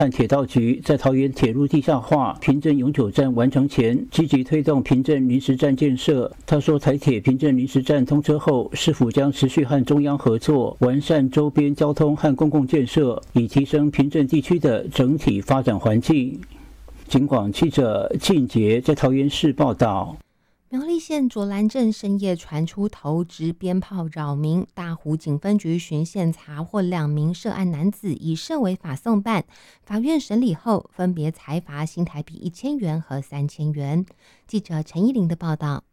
铁道局在桃园铁路地下化平镇永久站完成前，积极推动平镇临时站建设。他说，台铁平镇临时站通车后，市府将持续和中央合作，完善周边交通和公共建设，以提升平镇地区的整体发展环境。警广记者靳杰在桃园市报道。 苗栗县卓兰镇深夜传出投掷鞭炮扰民，大湖警分局巡线查获2名涉案男子，以涉违法送办。法院审理后，分别裁罚新台币1000元和3000元。记者陈依玲的报道。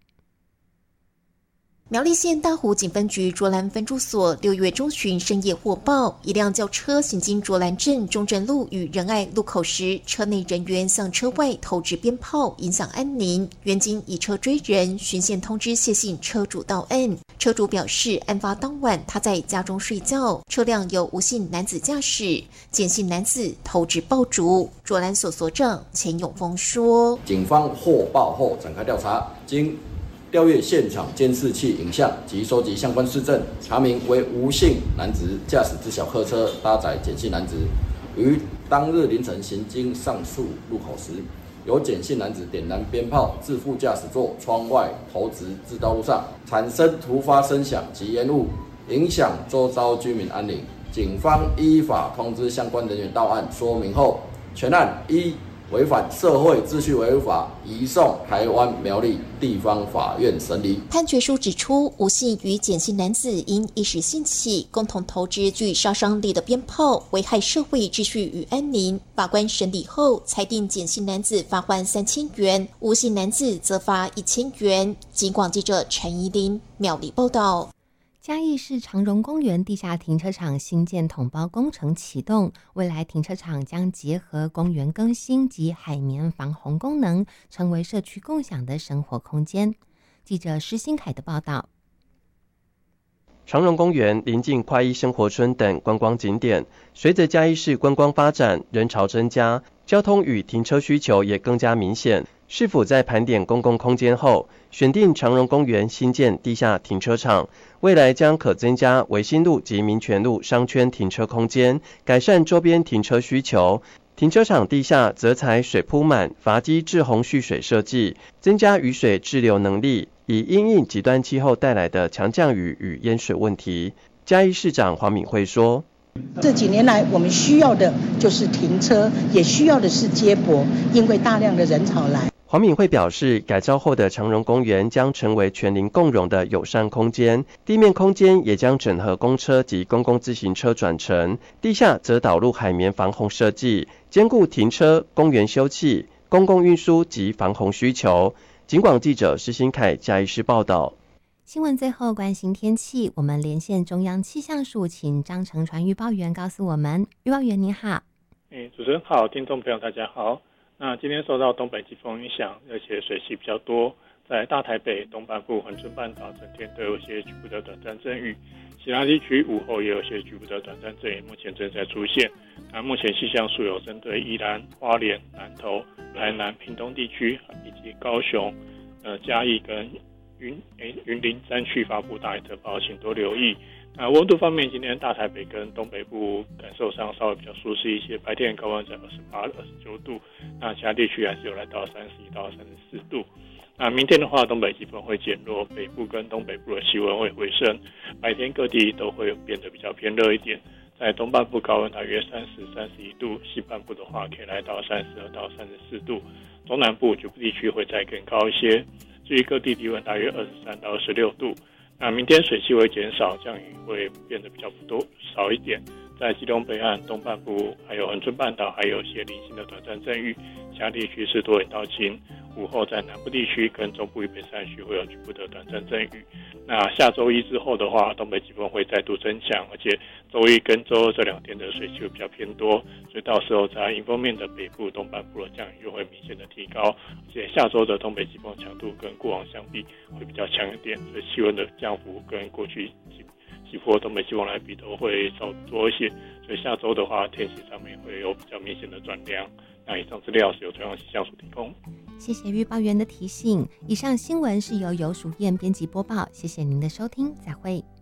苗栗县大湖警分局卓兰分驻所6月中旬深夜获报，一辆轿车行经卓兰镇中正路与仁爱路口时，车内人员向车外投掷鞭炮，影响安宁。员警以车追人，巡线通知谢姓车主到案。车主表示，案发当晚他在家中睡觉，车辆由吴姓男子驾驶，简姓男子投掷爆竹。卓兰所所长钱永峰说：“ 警方获报后展开调查，经调阅现场监视器影像及收集相关事证，查明为吴姓男子驾驶之小客车搭载简姓男子，于当日凌晨行经上述路口时，由简姓男子点燃鞭炮自副驾驶座窗外投掷至道路上，产生突发声响及烟雾，影响周遭居民安宁。警方依法通知相关人员到案说明后，全案依违反社会秩序违法，移送台湾苗栗地方法院审理。 判决书指出，吴姓与简姓男子因一时兴起，共同投掷具杀伤力的鞭炮，危害社会秩序与安宁。法官审理后裁定，简姓男子罚锾3000元，吴姓男子则罚1000元。警广记者陈怡琳苗栗报道。 嘉义市长荣公园地下停车场新建统包工程启动，未来停车场将结合公园更新及海绵防洪功能，成为社区共享的生活空间。记者施新凯的报道。 长荣公园临近快意生活村等观光景点，随着嘉义市观光发展，人潮增加，交通与停车需求也更加明显。市府在盘点公共空间后，选定长荣公园新建地下停车场，未来将可增加维新路及民权路商圈停车空间，改善周边停车需求。停车场地下则采水铺满、筏基滞洪蓄水设计，增加雨水滞留能力，以因应极端气候带来的强降雨与淹水问题。嘉义市长黄敏惠说， 这几年来我们需要的就是停车，也需要的是接驳，因为大量的人潮来。 黄敏惠表示，改造后的长荣公园将成为全龄共融的友善空间，地面空间也将整合公车及公共自行车转乘，地下则导入海绵防洪设计，兼顾停车、公园休憩、公共运输及防洪需求。警广记者施新凯嘉义市报道。 新闻最后关心天气，我们连线中央气象署，请张成传预报员告诉我们。预报员你好。 主持人好，听众朋友大家好。那今天受到东北季风影响，而且水汽比较多，在大台北、东半部、恒春半岛整天都有一些局部的短暂阵雨，其他地区午后也有一些局部的短暂阵雨，目前正在出现。那目前气象署有针对宜兰、花莲、南投、台南、屏东地区以及高雄、嘉义跟云林3区发布大雨特报，请多留意。那温度方面，今天大台北跟东北部感受上稍微比较舒适一些，白天高温在28、29度，那其他地区还是有来到31到34度。那明天的话，东北季风会减弱，北部跟东北部的气温会回升，白天各地都会变得比较偏热一点。在东半部高温大约30、31度，西半部的话可以来到32到34度，中南部局部地区会再更高一些。至于各地低温大约23到26度。那明天水汽会减少，降雨会变得比较少一点，在基隆北岸、东半部还有恒春半岛还有一些零星的短暂阵雨，其他地区是多云到晴。午后在南部地区跟中部以北山区会有局部的短暂阵雨。那下周一之后的话，东北季风会再度增强，而且周一跟周二这2天的水汽会比较偏多，所以到时候在迎风面的北部、东半部的降雨就会明显的提高，而且下周的东北季风强度跟过往相比会比较强一点，所以气温的降幅跟过去几波东北季风来比都会稍多一些，所以下周的话天气上面会有比较明显的转凉。那以上资料是由中央气象署提供。 谢谢预报员的提醒。以上新闻是由游淑燕编辑播报，谢谢您的收听，再会。